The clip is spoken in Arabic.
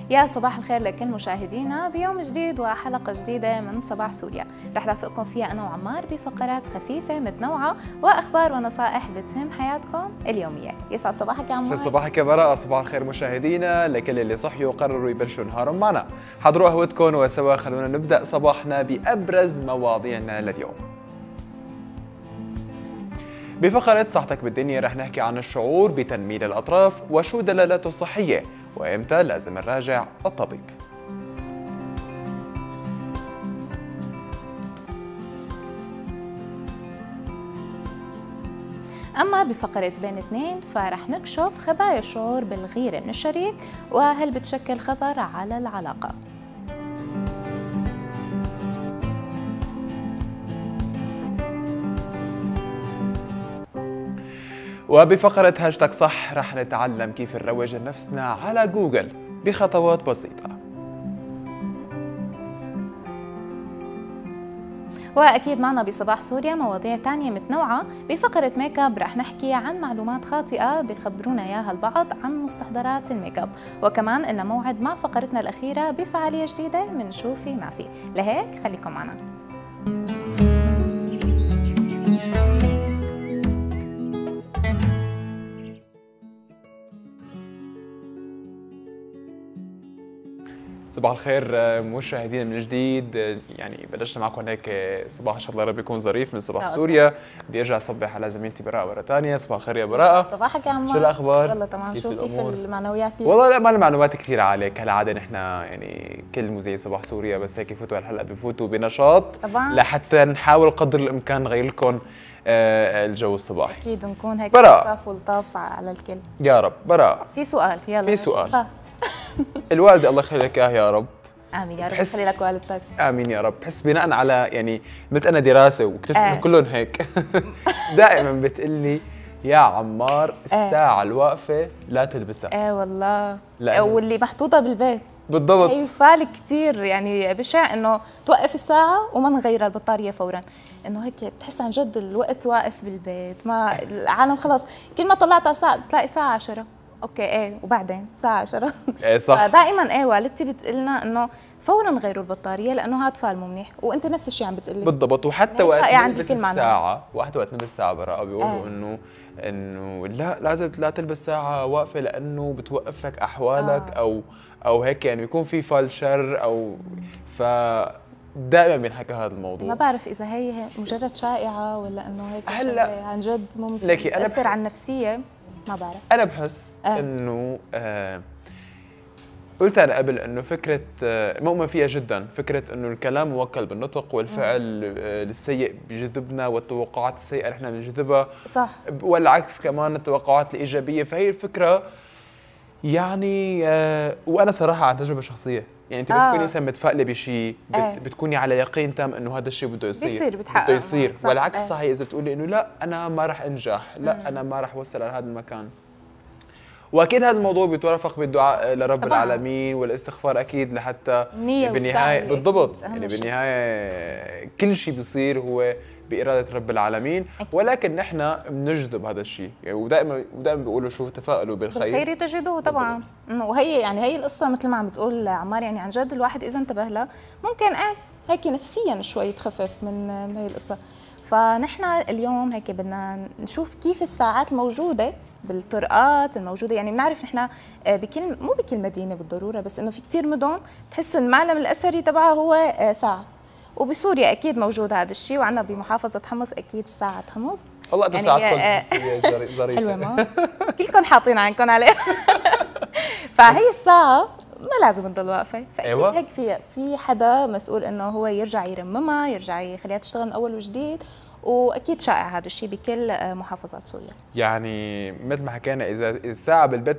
يا صباح الخير لكل مشاهدينا بيوم جديد وحلقة جديدة من صباح سوريا. رح رافقكم فيها أنا وعمار بفقرات خفيفة متنوعة وأخبار ونصائح بتهم حياتكم اليومية. يسعد صباحك يا عمار. يسعد صباحك يا براءة. صباح الخير مشاهدينا لكل اللي صحيوا وقرروا يبلشوا نهارهم معنا. حضروا قهوتكم وسوا خلونا نبدأ صباحنا بأبرز مواضيعنا لليوم. بفقرة صحتك بالدنيا رح نحكي عن الشعور بتنميل الأطراف وشو دلالاته الصحية وإمتى لازم نراجع الطبيب. أما بفقرة بين اثنين فرح نكشف خبايا الشعور بالغيرة من الشريك وهل بتشكل خطر على العلاقة. وبفقرة هاشتاج صح رح نتعلم كيف نروج لنفسنا على جوجل بخطوات بسيطة. وأكيد معنا بصباح سوريا مواضيع تانية متنوعة. بفقرة ميك اب رح نحكي عن معلومات خاطئة بخبرونا إياها البعض عن مستحضرات الميك اب، وكمان إن موعد مع فقرتنا الأخيرة بفعالية جديدة من شو في ما في، لهيك خليكم معنا. صباح الخير مشاهدينا من جديد. يعني بلشنا معكم هيك صباح ان شاء الله رب يكون ظريف من صباح سوريا. بدي ارجع اصبح على زميلتي براءة مرة ثانية. صباح الخير يا براءة. صباحك يا عمار. شو الاخبار؟ والله تمام. شو كيف المعنويات؟ والله لا، ما المعلومات كثير عالية كالعادة. نحن يعني كل مذيعي صباح سوريا بس هيك يفوتوا على الحلقة بفوتوا بنشاط طبعا لحتى نحاول قدر الامكان نغير لكم الجو الصباحي. اكيد نكون هيك براءة لطاف ولطاف على الكل. يا رب. براءة في سؤال، يلا في سؤال. الوالدة الله يخلي لك اياها يا رب. امين يا رب يخلي لك والدتك. امين يا رب. بحس بناء على يعني مثل انا دراسه واكتشفت انه كلهم هيك دائما بتقلي يا عمار الساعه الواقفه لا تلبسها. والله واللي محطوطه بالبيت بالضبط. هي فالك كثير يعني بشع انه توقف الساعه وما نغير البطاريه فورا، انه هيك بتحس عن جد الوقت واقف بالبيت. ما العالم خلص كل ما طلعت على الساعه بتلاقي ساعه 10. اوكي وبعدين الساعه 10 صح. فدائما والدتي بتقلنا انه فورا غيروا البطاريه لانه هذا فال مو منيح، وانت نفس الشيء عم بتقلي. بالضبط. وحتى وقت نلبس الساعه وقت نلبس الساعه براءة بيقولوا انه لا لازم لا تلبس ساعه واقفه لانه بتوقف لك احوالك او هيك، يعني بيكون في فال شر او دائما بينحكى هذا الموضوع. ما بعرف اذا هي مجرد شائعه ولا انه هيك هلا عن جد ممكن تاثر على النفسيه. ما بعرف. انا بحس انه قلت انا قبل انه فكره مؤمن فيها جدا، فكره انه الكلام موكل بالنطق والفعل السيء بيجذبنا والتوقعات السيئه نحن بنجذبها. صح. والعكس كمان التوقعات الايجابيه. فهي الفكره يعني وانا صراحه عن تجربه شخصيه، يعني انت بس تكوني مثلا متفائله بشيء بتكوني على يقين تام انه هذا الشيء بده يصير بده يصير. والعكس صحيح اذا بتقولي انه لا انا ما راح انجح، لا انا ما راح اوصل على هذا المكان. واكيد هذا الموضوع بيترافق بالدعاء لرب طبعاً. العالمين والاستغفار اكيد لحتى بالنهايه بالضبط يعني بالنهايه كل شيء بيصير هو بإرادة رب العالمين أكيد. ولكن نحن بنجذب هذا الشيء يعني ودائما بيقولوا شو تفاءلوا بالخير تجدوه طبعا. وهي يعني هي القصه مثل ما عم بتقول عمار، يعني عن جد الواحد اذا انتبه لها ممكن هيك نفسيا شوي تخفف من هي القصه. فنحن اليوم هيك بدنا نشوف كيف الساعات الموجوده بالطرقات الموجوده. يعني بنعرف نحن مو بكل مدينه بالضروره، بس انه في كثير مدن تحس المعلم الاثري تبعها هو ساعه. وبسوريا اكيد موجود هذا الشيء، وعندنا بمحافظه حمص اكيد ساعه حمص. والله انتم ساعتكم ظريفه حلوه ما كلكم حاطين عينكم عليها. فهي الساعه ما لازم تضل واقفه، فاكيد هيك في حدا مسؤول انه هو يرجع يرممها، يرجع يخليها تشتغل من اول وجديد. واكيد شائع هذا الشيء بكل محافظات سوريا. يعني مثل ما حكينا اذا الساعه بالبيت